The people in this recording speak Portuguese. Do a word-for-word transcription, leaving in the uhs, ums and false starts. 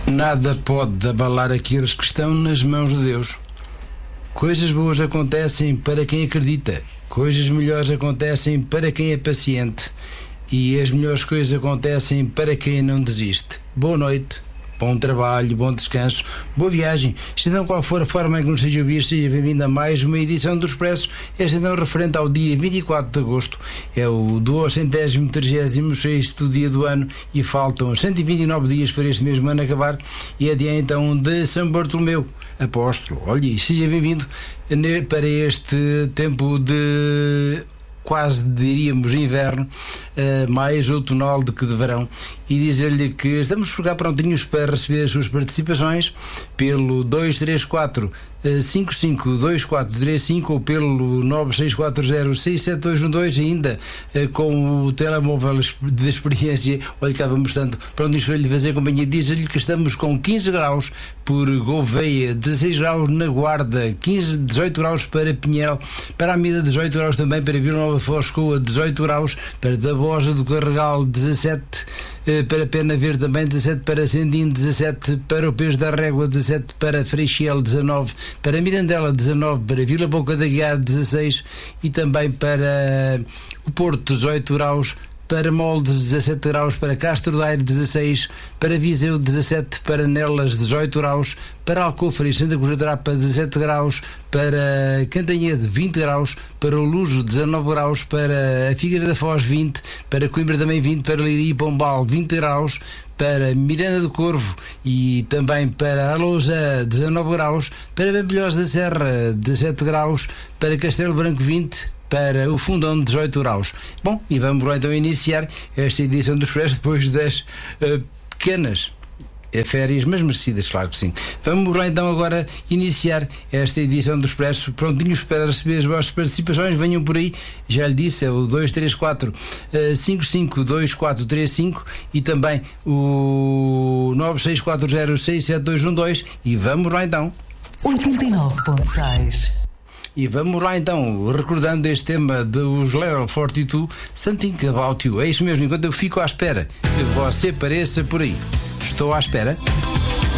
Nada pode abalar aqueles que estão nas mãos de Deus. Coisas boas acontecem para quem acredita, coisas melhores acontecem para quem é paciente, e as melhores coisas acontecem para quem não desiste. Boa noite, bom trabalho, bom descanso, boa viagem. Seja então qual for a forma em que nos seja ouvir, seja bem-vindo a mais uma edição do Expresso. Este então referente ao dia vinte e quatro de agosto, é o duocentésimo trigésimo sexto dia do ano, e faltam cento e vinte e nove dias para este mesmo ano acabar, e é dia então de São Bartolomeu Apóstolo. Olhe, seja bem-vindo para este tempo de quase diríamos inverno, uh, mais outonal do que de verão, e dizer-lhe que estamos por cá prontinhos para receber as suas participações pelo dois três quatro cinco cinco dois quatro três cinco ou pelo nove seis quatro zero seis sete dois um dois, ainda uh, com o telemóvel de experiência. Olha, cá vamos tanto prontinhos para lhe fazer companhia. Dizer-lhe que estamos com quinze graus por Gouveia, dezasseis graus na Guarda, quinze, dezoito graus para Pinhel, para a Mida dezoito graus também, para Vila Nova Foscoa dezoito graus, para Tabosa do Carregal dezassete, para Pena Verde também dezassete, para Sendim dezassete, para o Peixe da Régua dezassete, para Freixel dezanove, para Mirandela dezanove, para Vila Boca da Guiar dezasseis, e também para o Porto dezoito graus, para Moldes dezassete graus, para Castro Daire dezasseis, para Viseu dezassete, para Nelas dezoito graus, para Alcofre e Santa Cruz da Trapa dezassete graus, para Cantanhede vinte graus, para o Lujo dezanove graus, para a Figueira da Foz vinte, para Coimbra também vinte, para Leiria e Pombal vinte graus, para Miranda do Corvo e também para Alousa dezanove graus, para Bambilhós da Serra dezassete graus, para Castelo Branco vinte, para o Fundão dezoito graus. Bom, e vamos lá então iniciar esta edição do Expresso depois das uh, pequenas férias, mas merecidas, claro que sim. Vamos lá então agora iniciar esta edição do Expresso, prontinhos para receber as vossas participações. Venham por aí, já lhe disse, é o dois três quatro cinco cinco dois quatro três cinco e também o nove seis quatro zero seis sete dois um dois, e vamos lá então. oitenta e nove ponto seis. E vamos lá então, recordando este tema dos Level quarenta e dois, Something About You. É isso mesmo, enquanto eu fico à espera que você apareça por aí. Estou à espera.